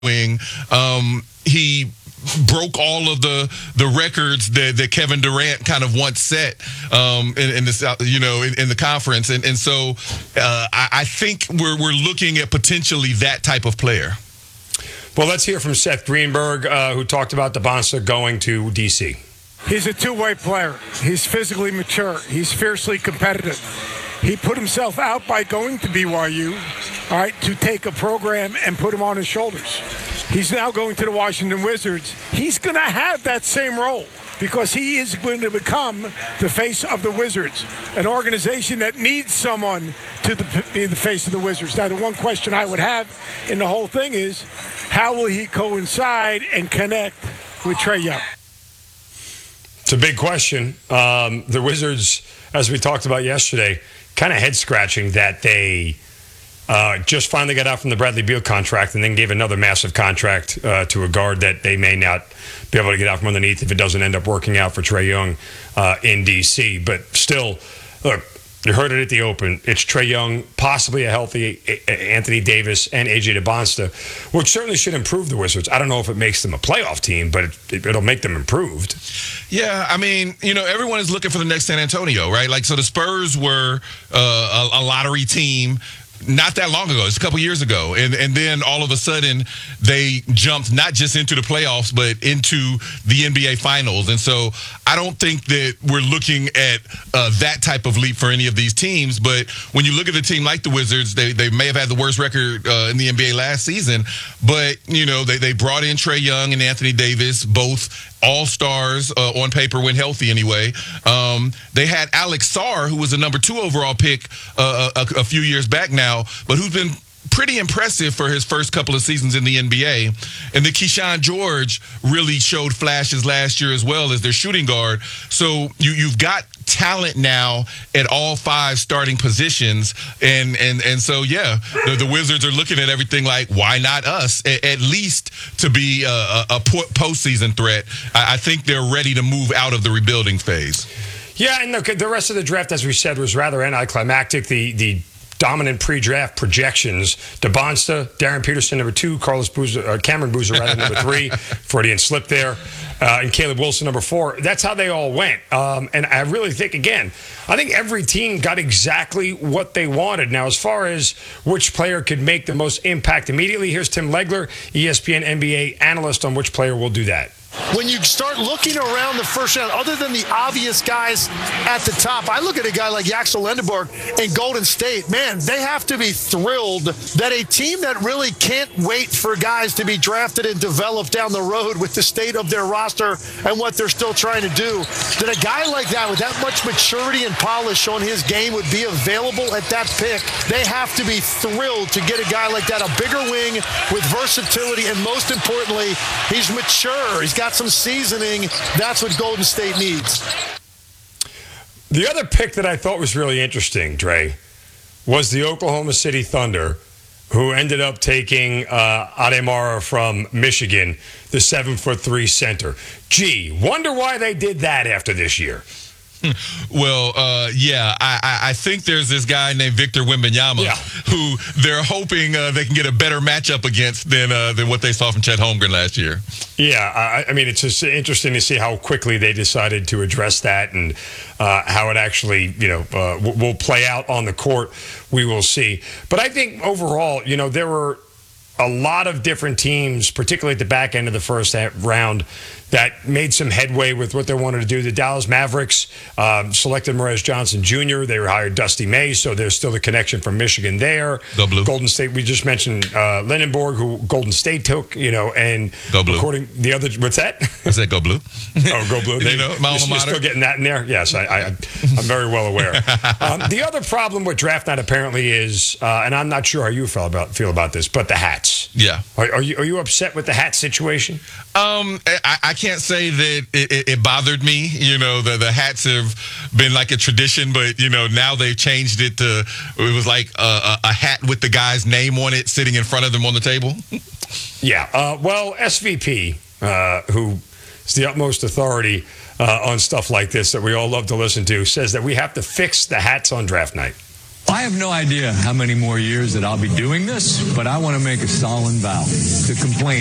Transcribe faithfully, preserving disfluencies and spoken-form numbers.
wing. Um, he broke all of the the records that, that Kevin Durant kind of once set um, in, in this, you know, in, in the conference, and and so uh, I, I think we're we're looking at potentially that type of player. Well, let's hear from Seth Greenberg, uh, who talked about Dembonsta going to D C. He's a two-way player. He's physically mature. He's fiercely competitive. He put himself out by going to B Y U, all right, to take a program and put him on his shoulders. He's now going to the Washington Wizards. He's going to have that same role because he is going to become the face of the Wizards, an organization that needs someone to the, be the face of the Wizards. Now, the one question I would have in the whole thing is, how will he coincide and connect with Trae Young? It's a big question. Um, the Wizards, as we talked about yesterday, kind of head-scratching that they uh, just finally got out from the Bradley Beal contract and then gave another massive contract uh, to a guard that they may not be able to get out from underneath if it doesn't end up working out for Trae Young uh, in D C. But still, look, you heard it at the Open. It's Trae Young, possibly a healthy Anthony Davis, and A J Dembonsta, which certainly should improve the Wizards. I don't know if it makes them a playoff team, but it, it'll make them improved. Yeah, I mean, you know, everyone is looking for the next San Antonio, right? Like, so the Spurs were uh, a, a lottery team not that long ago. It's a couple years ago. And and then all of a sudden they jumped not just into the playoffs, but into the N B A Finals. And so I don't think that we're looking at uh, that type of leap for any of these teams. But when you look at a team like the Wizards, they, they may have had the worst record uh, in the N B A last season. But, you know, they, they brought in Trae Young and Anthony Davis, both all-stars uh, on paper when healthy anyway. Um, they had Alex Sarr, who was a number two overall pick uh, a, a few years back now, but who's been pretty impressive for his first couple of seasons in the N B A. And then Keyshawn George really showed flashes last year as well as their shooting guard. So you, you've got talent now at all five starting positions. And and and so, yeah, the, the Wizards are looking at everything like, why not us? A, at least to be a, a, a postseason threat. I, I think they're ready to move out of the rebuilding phase. Yeah, and the, the rest of the draft, as we said, was rather anticlimactic. The the dominant pre-draft projections: Dembonsta, Darren Peterson, number two; Carlos Boozer, uh, Cameron Boozer, rather, number three. Freudian slip there, uh, and Caleb Wilson, number four. That's how they all went. Um, and I really think, again, I think every team got exactly what they wanted. Now, as far as which player could make the most impact immediately, here's Tim Legler, E S P N N B A analyst, on which player will do that. When you start looking around the first round, other than the obvious guys at the top, I look at a guy like Axel Lindenberg in Golden State. Man, they have to be thrilled that a team that really can't wait for guys to be drafted and developed down the road with the state of their roster and what they're still trying to do, that a guy like that with that much maturity and polish on his game would be available at that pick. They have to be thrilled to get a guy like that, a bigger wing with versatility, and most importantly, he's mature. He's got some seasoning. That's what Golden State needs. The other pick that I thought was really interesting, Dre, was the Oklahoma City Thunder, who ended up taking uh, Ademar from Michigan, the seven foot three center. Gee, wonder why they did that after this year. Well, uh, yeah, I, I think there's this guy named Victor Wembanyama yeah. who they're hoping uh, they can get a better matchup against than uh, than what they saw from Chet Holmgren last year. Yeah, I, I mean, it's just interesting to see how quickly they decided to address that and uh, how it actually, you know, uh, w- will play out on the court. We will see. But I think overall, you know, there were a lot of different teams, particularly at the back end of the first round, that made some headway with what they wanted to do. The Dallas Mavericks um, selected Morez Johnson Junior They hired Dusty May, so there's still the connection from Michigan there. Go Blue. Golden State, we just mentioned uh, Lindenberg, who Golden State took, you know, and Go Blue. According the other, what's that? I said Go Blue. Oh, Go Blue. They, you know, my alma you're, you're mater. still getting that in there? Yes, I, I, I'm very well aware. um, the other problem with draft night apparently is, uh, and I'm not sure how you feel about feel about this, but the hats. Yeah. Are, are you are you upset with the hat situation? Um, I, I can't say that it, it, it bothered me. You know, the, the hats have been like a tradition, but, you know, now they've changed it to, it was like a, a, a hat with the guy's name on it sitting in front of them on the table. Yeah. Uh, well, S V P, uh, who is the utmost authority uh, on stuff like this that we all love to listen to, says that we have to fix the hats on draft night. I have no idea how many more years that I'll be doing this, but I want to make a solemn vow to complain